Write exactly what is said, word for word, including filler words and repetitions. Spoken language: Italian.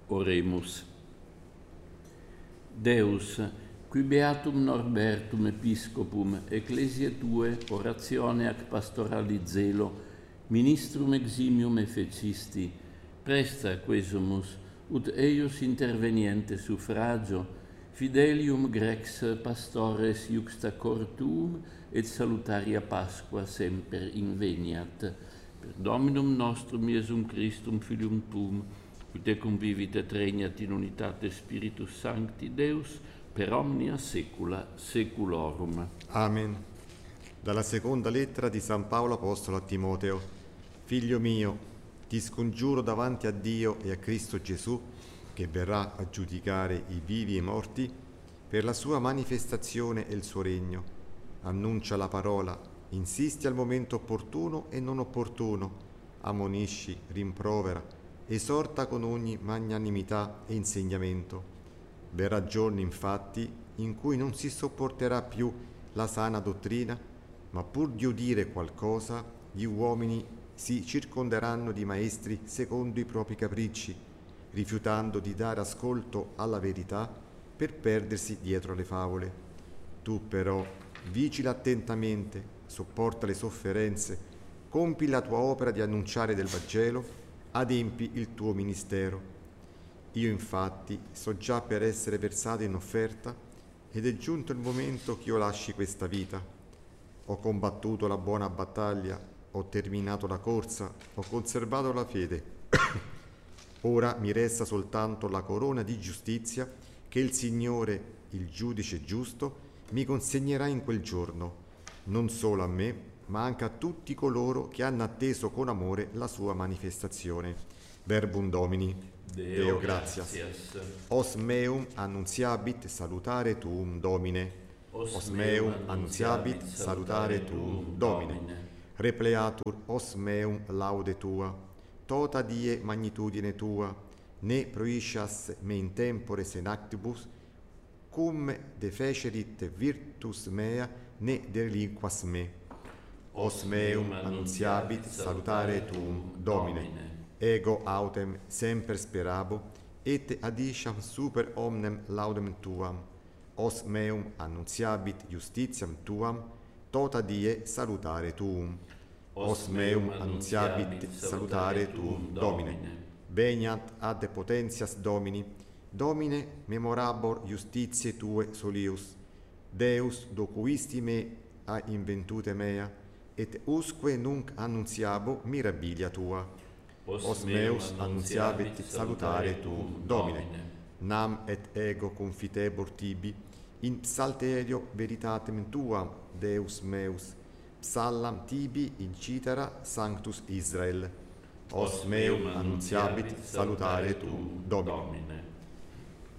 Oremus. Deus, qui beatum Norbertum episcopum, ecclesiae tue, oratione ac pastorali zelo, ministrum eximium effecisti, presta quesumus, ut eius interveniente suffragio, fidelium grex pastores iuxta cor tuum, et salutaria Pasqua semper inveniat. Per Dominum nostrum Iesum Christum, Filium tuum, qui te convivit et regnat in unitate Spiritus Sancti, Deus, per omnia secula seculorum. Amen. Dalla seconda lettera di San Paolo Apostolo a Timoteo. Figlio mio, ti scongiuro davanti a Dio e a Cristo Gesù, che verrà a giudicare i vivi e i morti, per la sua manifestazione e il suo regno. Annuncia la parola, insisti al momento opportuno e non opportuno, ammonisci, rimprovera, esorta con ogni magnanimità e insegnamento. Verrà giorni, infatti, in cui non si sopporterà più la sana dottrina, ma pur di udire qualcosa, gli uomini si circonderanno di maestri secondo i propri capricci, rifiutando di dare ascolto alla verità per perdersi dietro le favole. Tu però vigila attentamente, sopporta le sofferenze, compi la tua opera di annunciare del Vangelo, adempi il tuo ministero. Io infatti so già per essere versato in offerta ed è giunto il momento che io lasci questa vita. Ho combattuto la buona battaglia, ho terminato la corsa, ho conservato la fede. Ora mi resta soltanto la corona di giustizia che il Signore, il giudice giusto, mi consegnerà in quel giorno, non solo a me, ma anche a tutti coloro che hanno atteso con amore la sua manifestazione. Verbum Domini. Deo, Deo gratias. gratias. Os meum annunziabit salutare tuum Domine. Os, Os meum annunziabit salutare tuum Domine. Repleatur os meum laude tua. Tota die magnitudine tua. Ne proiscias me in tempore senactibus, cum defecerit virtus mea, ne delinquas me. Os meum annunziabit salutare tuum Domine. Ego autem semper sperabo, et adiciam super omnem laudem tuam. Os meum annunziabit justitiam tuam, tota die salutare tuum. Os meum annunziabit salutare tuum Domine. Veniat ad potentias Domini, Domine memorabor justitiae tue solius. Deus docuisti me a inventute mea, et usque nunc annunziabo mirabilia tua. Os meus annunziabit salutare tuum Domine. Nam et ego confitebor tibi, in psalterio veritatem tuam, Deus meus, psallam tibi incitera Sanctus Israel. Os meum annunziabit salutare tuum Domine.